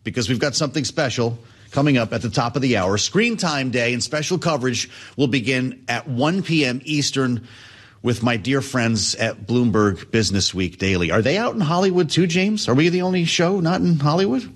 because we've got something special coming up at the top of the hour. Screen Time Day and special coverage will begin at 1 p.m. Eastern with my dear friends at Bloomberg Business Week Daily. Are they out in Hollywood too, James? Are we the only show not in Hollywood?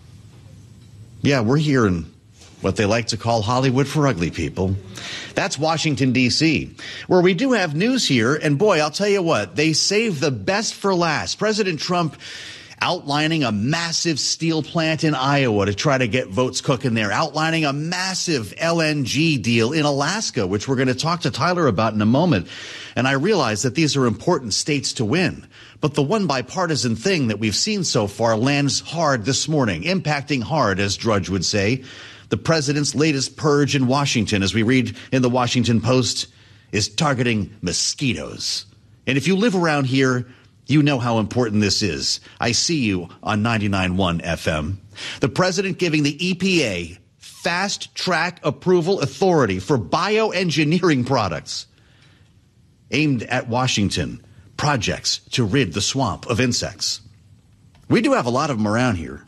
Yeah, we're here in what they like to call Hollywood for ugly people. That's Washington, D.C., where we do have news here. And boy, I'll tell you what, they saved the best for last. President Trump outlining a massive steel plant in Iowa to try to get votes cooking there, outlining a massive LNG deal in Alaska, which we're going to talk to Tyler about in a moment. And I realize that these are important states to win. But the one bipartisan thing that we've seen so far lands hard this morning, impacting hard, as Drudge would say. The president's latest purge in Washington, as we read in the Washington Post, is targeting mosquitoes. And if you live around here, you know how important this is. I see you on 99.1 FM. The president giving the EPA fast-track approval authority for bioengineering products aimed at Washington, projects to rid the swamp of insects. We do have a lot of them around here.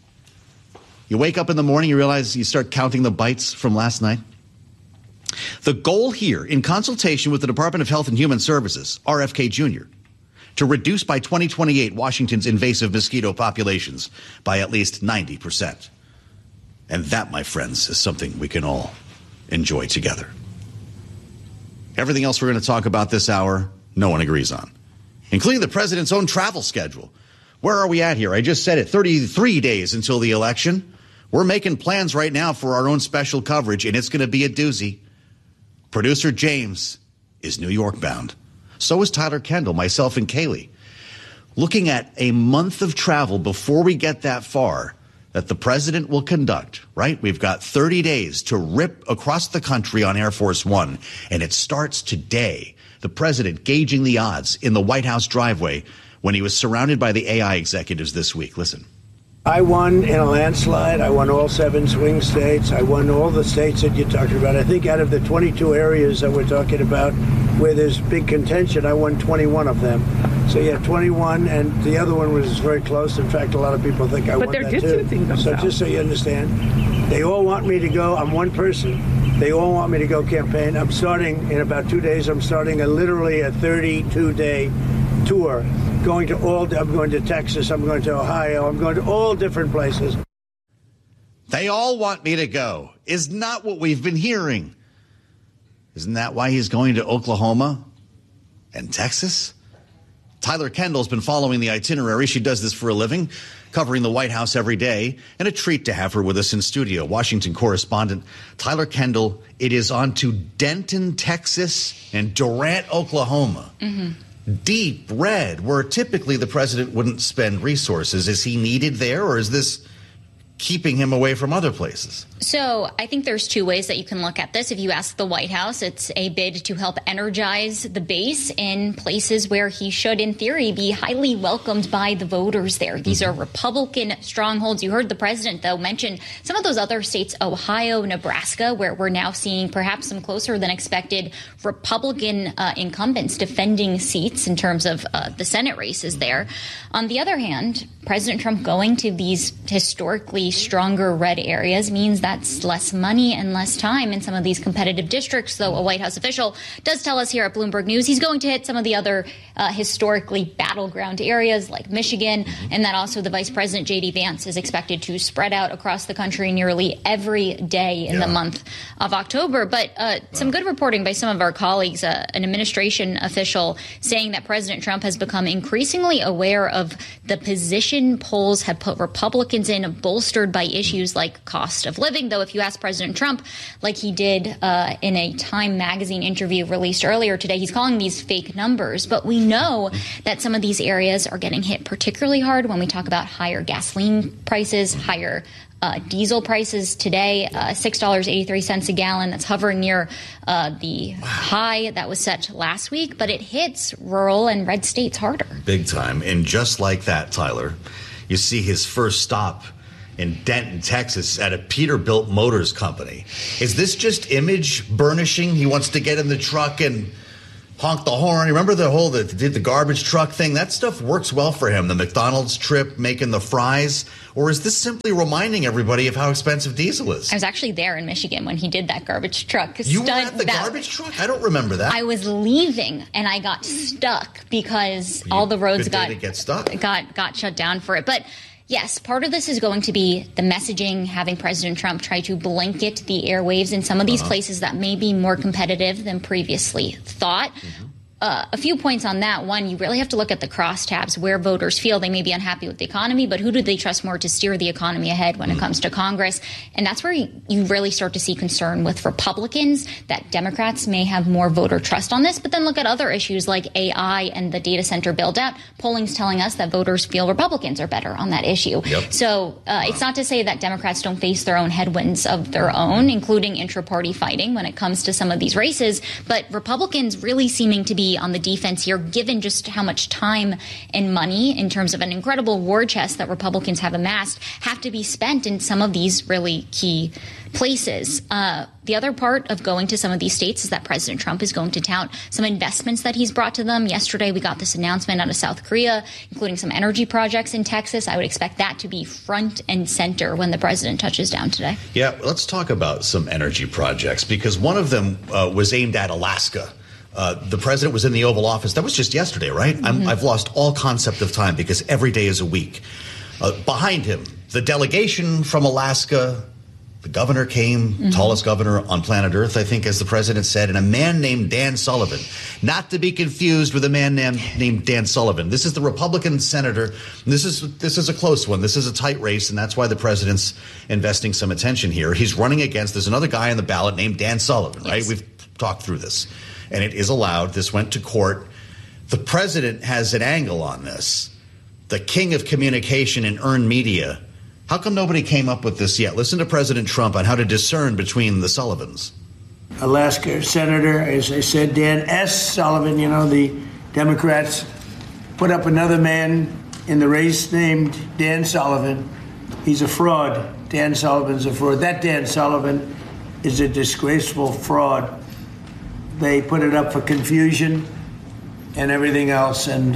You wake up in the morning, you realize you start counting the bites from last night. The goal here, in consultation with the Department of Health and Human Services, RFK Jr., to reduce by 2028 Washington's invasive mosquito populations by at least 90%. And that, my friends, is something we can all enjoy together. Everything else we're going to talk about this hour, no one agrees on, including the president's own travel schedule. Where are we at here? I just said it, 33 days until the election. We're making plans right now for our own special coverage, and it's going to be a doozy. Producer James is New York bound. So is Tyler Kendall, myself, and Kaylee. Looking at a month of travel before we get that far that the president will conduct, right? We've got 30 days to rip across the country on Air Force One, and it starts today. The president gauging the odds in the White House driveway when he was surrounded by the AI executives this week. Listen. I won in a landslide. I won all 7 swing states. I won all the states that you're talking about. I think out of the 22 areas that we're talking about where there's big contention, I won 21 of them. So yeah, 21, and the other one was very close. In fact, a lot of people think I won that too. But they're distancing themselves. So just so you understand, they all want me to go. I'm one person. They all want me to go campaign. I'm starting in about 2 days. I'm starting literally a 32-day tour. I'm going to Texas, I'm going to Ohio, I'm going to all different places. They all want me to go, is not what we've been hearing. Isn't that why he's going to Oklahoma and Texas? Tyler Kendall's been following the itinerary. She does this for a living, covering the White House every day, and a treat to have her with us in studio. Washington correspondent Tyler Kendall. It is on to Denton, Texas, and Durant, Oklahoma. Mm-hmm. Deep red, where typically the president wouldn't spend resources. Is he needed there, or is this keeping him away from other places? So I think there's 2 ways that you can look at this. If you ask the White House, it's a bid to help energize the base in places where he should, in theory, be highly welcomed by the voters there. These are Republican strongholds. You heard the president, though, mention some of those other states, Ohio, Nebraska, where we're now seeing perhaps some closer than expected Republican incumbents defending seats in terms of the Senate races there. On the other hand, President Trump going to these historically stronger red areas means that's less money and less time in some of these competitive districts, though a White House official does tell us here at Bloomberg News he's going to hit some of the other historically battleground areas like Michigan, and that also the Vice President, J.D. Vance, is expected to spread out across the country nearly every day in the month of October. But some good reporting by some of our colleagues, an administration official saying that President Trump has become increasingly aware of the position polls have put Republicans in, bolstered by issues like cost of living. Though if you ask President Trump, like he did in a Time magazine interview released earlier today, he's calling these fake numbers. But we know that some of these areas are getting hit particularly hard when we talk about higher gasoline prices, higher diesel prices today, $6.83 a gallon. That's hovering near the high that was set last week. But it hits rural and red states harder. Big time. And just like that, Tyler, you see his first stop in Denton, Texas, at a Peterbilt Motors company. Is this just image burnishing? He wants to get in the truck and honk the horn. Remember did the garbage truck thing? That stuff works well for him. The McDonald's trip, making the fries. Or is this simply reminding everybody of how expensive diesel is? I was actually there in Michigan when he did that garbage truck. You were at the garbage truck? I don't remember that. I was leaving and I got stuck because all the roads got shut down for it. But yes, part of this is going to be the messaging, having President Trump try to blanket the airwaves in some of these places that may be more competitive than previously thought. A few points on that. One, you really have to look at the crosstabs where voters feel they may be unhappy with the economy, but who do they trust more to steer the economy ahead when it comes to Congress? And that's where you really start to see concern with Republicans that Democrats may have more voter trust on this. But then look at other issues like AI and the data center build out. Polling's telling us that voters feel Republicans are better on that issue. Yep. So it's not to say that Democrats don't face their own headwinds of their own, including intra-party fighting when it comes to some of these races. But Republicans really seeming to be on the defense here, given just how much time and money in terms of an incredible war chest that Republicans have amassed have to be spent in some of these really key places. The other part of going to some of these states is that President Trump is going to tout some investments that he's brought to them. Yesterday, we got this announcement out of South Korea, including some energy projects in Texas. I would expect that to be front and center when the president touches down today. Yeah, let's talk about some energy projects, because one of them was aimed at Alaska. The president was in the Oval Office. That was just yesterday, right? I've lost all concept of time because every day is a week. Behind him, the delegation from Alaska, the governor came, tallest governor on planet Earth, I think, as the president said, and a man named Dan Sullivan. Not to be confused with a man named Dan Sullivan. This is the Republican senator. This is a close one. This is a tight race, and that's why the president's investing some attention here. He's running against, there's another guy on the ballot named Dan Sullivan, right? Yes. We've talked through this. And it is allowed. This went to court. The president has an angle on this. The king of communication and earned media. How come nobody came up with this yet? Listen to President Trump on how to discern between the Sullivans. Alaska Senator, as I said, Dan S. Sullivan, the Democrats put up another man in the race named Dan Sullivan. He's a fraud. Dan Sullivan's a fraud. That Dan Sullivan is a disgraceful fraud. They put it up for confusion and everything else. And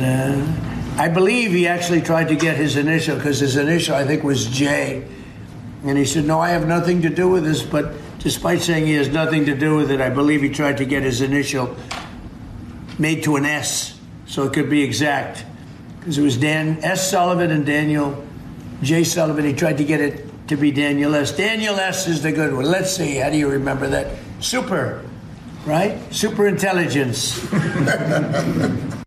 I believe he actually tried to get his initial, because his initial, I think, was J. And he said, no, I have nothing to do with this. But despite saying he has nothing to do with it, I believe he tried to get his initial made to an S, so it could be exact. Because it was Dan S. Sullivan and Daniel J. Sullivan. He tried to get it to be Daniel S. Daniel S. is the good one. Let's see. How do you remember that? Super. Right? Super intelligence. And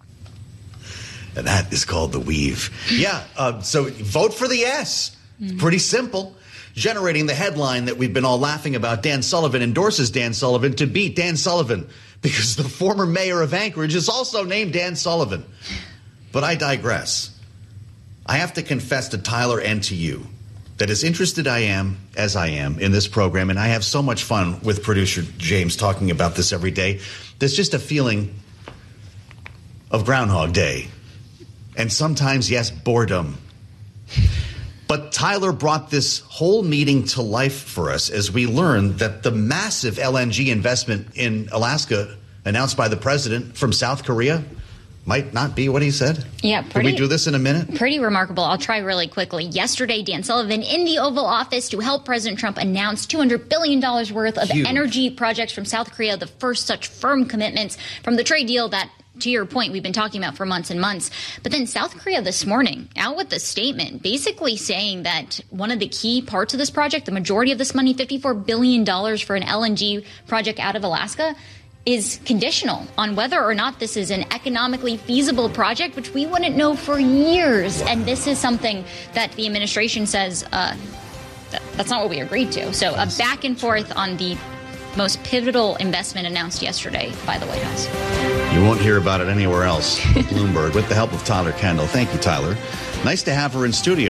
that is called the weave. Yeah, so vote for the S. Pretty simple. Generating the headline that we've been all laughing about. Dan Sullivan endorses Dan Sullivan to beat Dan Sullivan, because the former mayor of Anchorage is also named Dan Sullivan. But I digress. I have to confess to Tyler and to you that as interested as I am in this program, and I have so much fun with producer James talking about this every day, there's just a feeling of Groundhog Day. And sometimes, yes, boredom. But Tyler brought this whole meeting to life for us as we learned that the massive LNG investment in Alaska announced by the president from South Korea might not be what he said. Yeah, Can we do this in a minute? Pretty remarkable. I'll try really quickly. Yesterday, Dan Sullivan in the Oval Office to help President Trump announce $200 billion worth of energy projects from South Korea, the first such firm commitments from the trade deal that, to your point, we've been talking about for months and months. But then South Korea this morning out with a statement basically saying that one of the key parts of this project, the majority of this money, $54 billion for an LNG project out of Alaska, is conditional on whether or not this is an economically feasible project, which we wouldn't know for years. And this is something that the administration says that's not what we agreed to. So a back and forth on the most pivotal investment announced yesterday by the White House. You won't hear about it anywhere else. Bloomberg, with the help of Tyler Kendall. Thank you, Tyler. Nice to have her in studio.